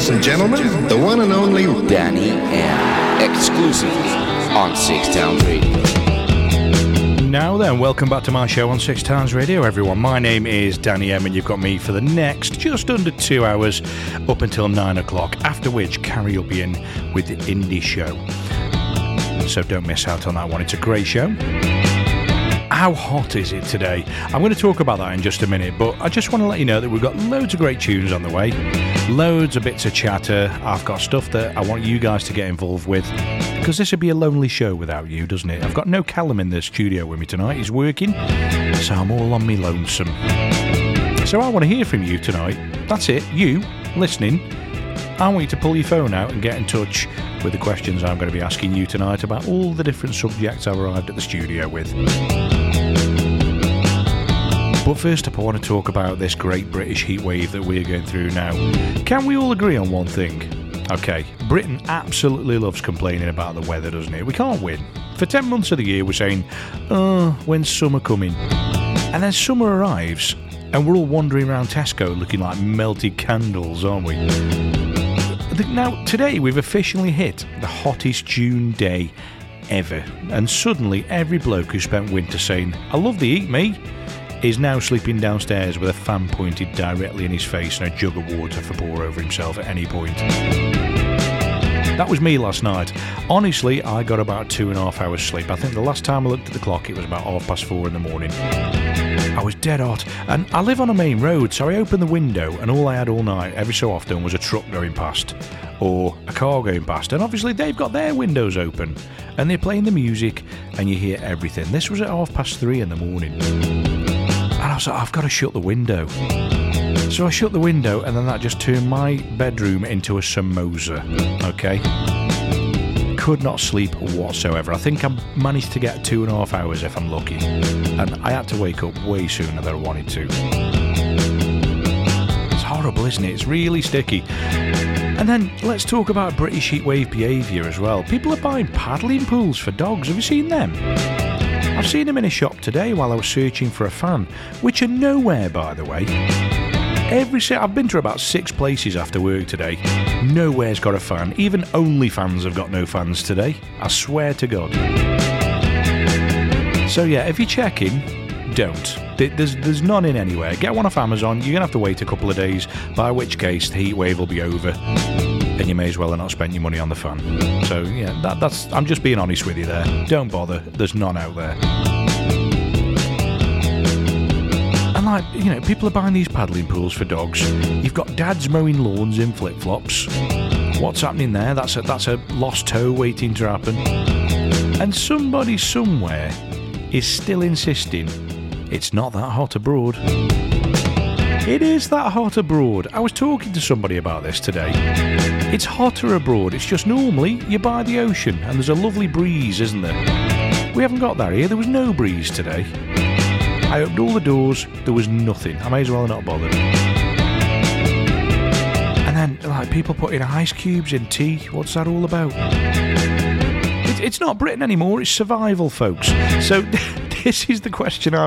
Ladies and gentlemen, the one and only Danny M. Exclusively on Six Towns Radio. Now then, welcome back to my show on Six Towns Radio, everyone. My name is Danny M, and you've got me for the next just under 2 hours up until 9 o'clock, after which Carrie will be in with the Indie Show. So don't miss out on that one. It's a great show. How hot is it today? I'm going to talk about that in just a minute, but I just want to let you know that we've got loads of great tunes on the way, loads of bits of chatter. I've got stuff that I want you guys to get involved with, because this would be a lonely show without you, doesn't it? I've got no Callum in the studio with me tonight. He's working, so I'm all on me lonesome. So I want to hear from you tonight. That's it. You, listening, I want you to pull your phone out and get in touch with the questions I'm going to be asking you tonight about all the different subjects I've arrived at the studio with. But first up, I want to talk about this great British heatwave that we're going through now. Can we all agree on one thing? Okay, Britain absolutely loves complaining about the weather, doesn't it? We can't win. For 10 months of the year, we're saying, when's summer coming? And then summer arrives, and we're all wandering around Tesco looking like melted candles, aren't we? Now, today we've officially hit the hottest June day ever. And suddenly, every bloke who spent winter saying, I love the heat, me, is now sleeping downstairs with a fan pointed directly in his face and a jug of water for pour over himself at any point. That was me last night. Honestly, I got about 2.5 hours sleep. I think the last time I looked at the clock, it was about 4:30 in the morning. I was dead hot, and I live on a main road, so I opened the window, and all I had all night, every so often, was a truck going past, or a car going past, and obviously they've got their windows open, and they're playing the music, and you hear everything. This was at 3:30 in the morning. And I was like, I've got to shut the window. So I shut the window, and then that just turned my bedroom into a samosa. Okay? Could not sleep whatsoever. I think I managed to get 2.5 hours if I'm lucky. And I had to wake up way sooner than I wanted to. It's horrible, isn't it? It's really sticky. And then let's talk about British heatwave behaviour as well. People are buying paddling pools for dogs. Have you seen them? I've seen them in a shop today while I was searching for a fan, which are nowhere, by the way. I've been to about 6 places after work today. Nowhere's got a fan. Even OnlyFans have got no fans today. I swear to God. So yeah, if you're checking, don't. There's none in anywhere. Get one off Amazon. You're going to have to wait a couple of days, by which case the heat wave will be over. And you may as well have not spent your money on the fan. So yeah, that's. I'm just being honest with you there. Don't bother. There's none out there. And like, you know, people are buying these paddling pools for dogs. You've got dads mowing lawns in flip-flops. What's happening there? That's a lost toe waiting to happen. And somebody somewhere is still insisting it's not that hot abroad. It is that hot abroad. I was talking to somebody about this today. It's hotter abroad. It's just normally you're by the ocean and there's a lovely breeze, isn't there? We haven't got that here. There was no breeze today. I opened all the doors. There was nothing. I may as well have not bothered. And then, like, people putting ice cubes in tea. What's that all about? It's not Britain anymore. It's survival, folks. So this is the question I